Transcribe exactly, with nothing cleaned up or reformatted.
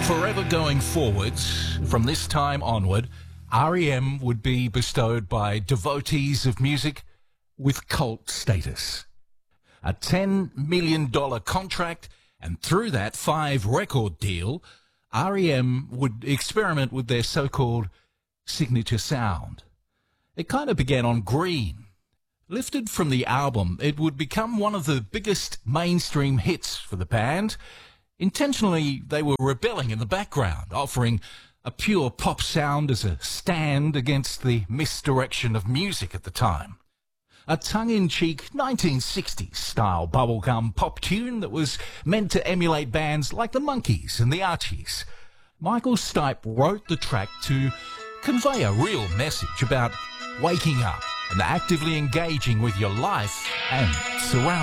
Forever going forwards, from this time onward, R E M would be bestowed by devotees of music with cult status. A ten million dollars contract, and through that five-record deal, R E M would experiment with their so-called signature sound. It kind of began on Green. Lifted from the album, it would become one of the biggest mainstream hits for the band. Intentionally, they were rebelling in the background, offering a pure pop sound as a stand against the misdirection of music at the time. A tongue-in-cheek nineteen sixties style bubblegum pop tune that was meant to emulate bands like the Monkees and the Archies. Michael Stipe wrote the track to convey a real message about waking up and actively engaging with your life and surroundings.